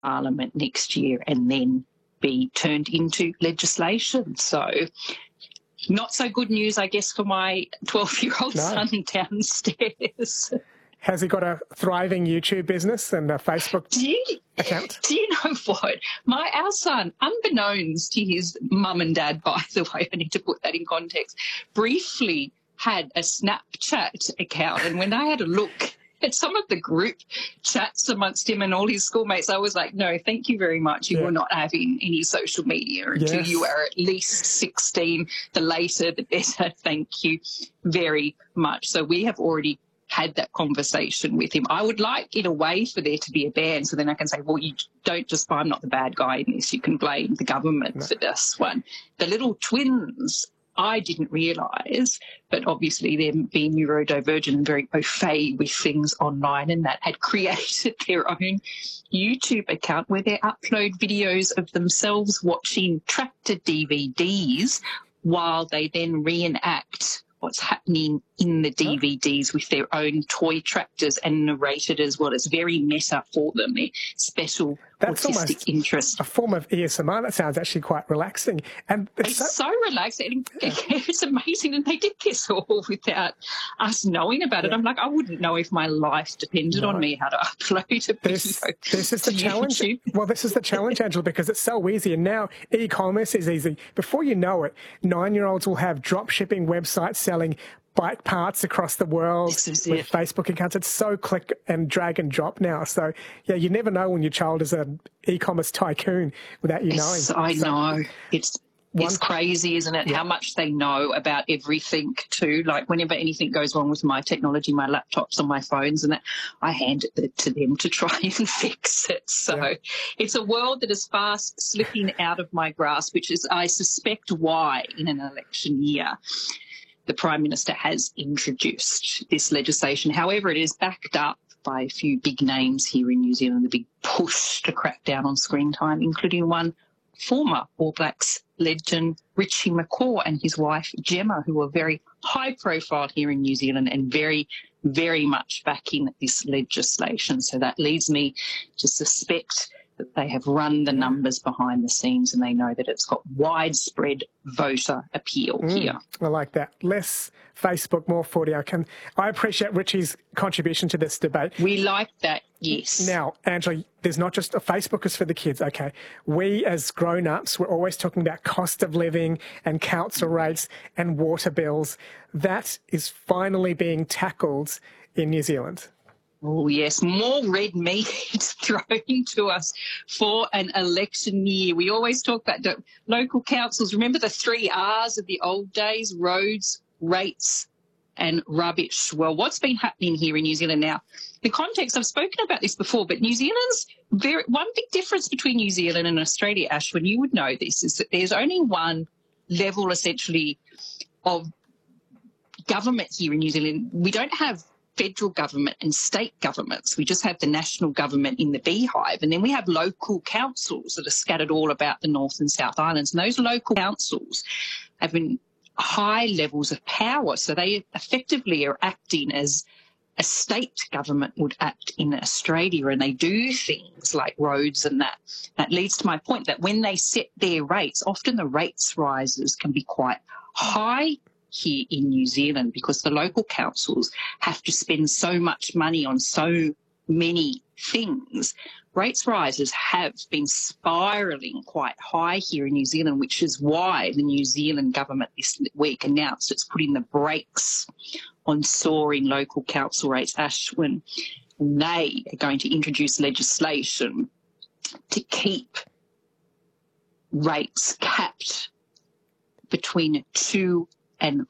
Parliament next year and then be turned into legislation. So not so good news, I guess, for my 12-year-old son downstairs. Has he got a thriving YouTube business and a Facebook account? Do you know what? Our son, unbeknownst to his mum and dad, by the way, I need to put that in context, briefly had a Snapchat account. And when I had a look at some of the group chats amongst him and all his schoolmates, I was like, no, thank you very much. You will not having any social media until you are at least 16. The later, the better. Thank you very much. So we have already had that conversation with him. I would like, in a way, for there to be a ban, so then I can say, well, you don't just, I'm not the bad guy in this. You can blame the government for this one. The little twins, I didn't realise, but obviously them being neurodivergent and very au fait with things online and that, had created their own YouTube account where they upload videos of themselves watching tractor DVDs while they then reenact what's happening in the DVDs with their own toy tractors and narrated as well. It's very meta for them, their special autistic interest. A form of ASMR. That sounds actually quite relaxing. And it's so relaxing. It's amazing. And they did this all without us knowing about it. I'm like, I wouldn't know if my life depended on me how to upload a video. This is the challenge. YouTube. Well, this is the challenge, Angela, because it's so easy. And now e-commerce is easy. Before you know it, 9-year-olds will have drop shipping websites selling bike parts across the world with Facebook accounts. It's so click and drag and drop now. So, yeah, you never know when your child is an e-commerce tycoon without you knowing. I know. It's crazy, isn't it? Yeah. How much they know about everything too. Like whenever anything goes wrong with my technology, my laptops or my phones and that, I hand it to them to try and fix it. So it's a world that is fast slipping out of my grasp, which is, I suspect, why in an election year the Prime Minister has introduced this legislation. However, it is backed up by a few big names here in New Zealand, the big push to crack down on screen time, including one former All Blacks legend, Richie McCaw, and his wife, Gemma, who are very high profile here in New Zealand and very, very much backing this legislation. So that leads me to suspect that they have run the numbers behind the scenes and they know that it's got widespread voter appeal here. I like that. Less Facebook, more footy. I appreciate Richie's contribution to this debate. We like that, yes. Now, Angela, there's not just a Facebook is for the kids, okay? We as grown-ups, we're always talking about cost of living and council rates and water bills. That is finally being tackled in New Zealand. Oh, yes, more red meat thrown to us for an election year. We always talk about local councils. Remember the 3 R's of the old days, roads, rates and rubbish. Well, what's been happening here in New Zealand now? The context, I've spoken about this before, but New Zealand's one big difference between New Zealand and Australia, Ashwin, you would know this, is that there's only one level essentially of government here in New Zealand. We don't have federal government and state governments. We just have the national government in the beehive. And then we have local councils that are scattered all about the North and South Islands. And those local councils have high levels of power. So they effectively are acting as a state government would act in Australia, and they do things like roads and that. That leads to my point that when they set their rates, often the rates rises can be quite high here in New Zealand because the local councils have to spend so much money on so many things. Rates rises have been spiralling quite high here in New Zealand, which is why the New Zealand government this week announced it's putting the brakes on soaring local council rates, Ashwin. And they are going to introduce legislation to keep rates capped between 2 and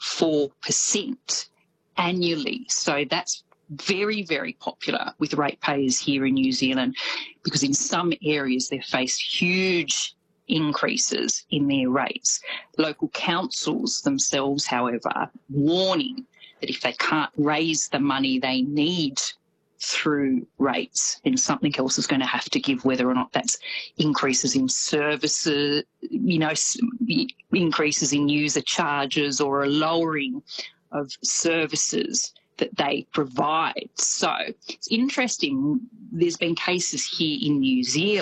4% annually. So that's very, very popular with ratepayers here in New Zealand because in some areas they face huge increases in their rates. Local councils themselves, however, are warning that if they can't raise the money they need through rates, then something else is going to have to give, whether or not that's increases in services, increases in user charges or a lowering of services that they provide. So it's interesting. There's been cases here in New Zealand